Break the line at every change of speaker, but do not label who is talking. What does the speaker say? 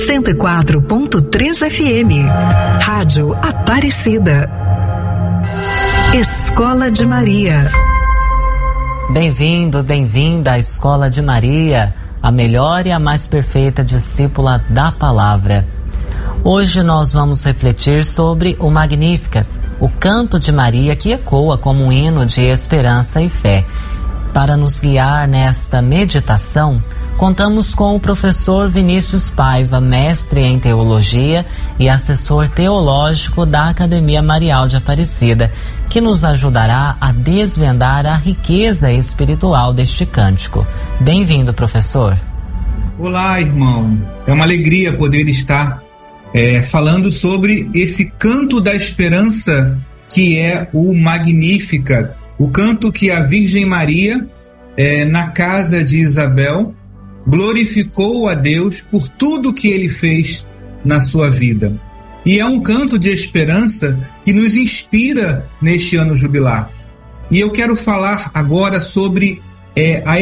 104.3 FM. Rádio Aparecida. Escola de Maria.
Bem-vindo, bem-vinda à Escola de Maria, a melhor e a mais perfeita discípula da palavra. Hoje nós vamos refletir sobre o Magnificat, o canto de Maria que ecoa como um hino de esperança e fé. Para nos guiar nesta meditação, contamos com o professor Vinícius Paiva, mestre em teologia e assessor teológico da Academia Marial de Aparecida, que nos ajudará a desvendar a riqueza espiritual deste cântico. Bem-vindo, professor.
Olá, irmão. É uma alegria poder estar falando sobre esse canto da esperança que é o Magnificat, o canto que a Virgem Maria, na casa de Isabel, glorificou a Deus por tudo que Ele fez na sua vida. E é um canto de esperança que nos inspira neste ano jubilar. E eu quero falar agora sobre a